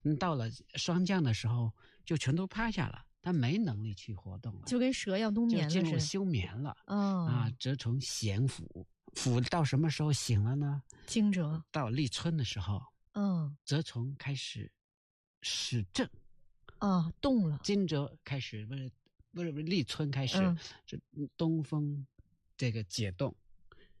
到了霜降的时候就全都趴下了，它没能力去活动了， 就跟蛇一样冬就眠了是。 进入休眠了。 哦， 蛰虫咸腐，腐到什么时候醒了呢？ 惊蛰。 到立春的时候，蛰虫开始始振， 动了。 惊蛰开始不是立春开始，是东风这个解冻，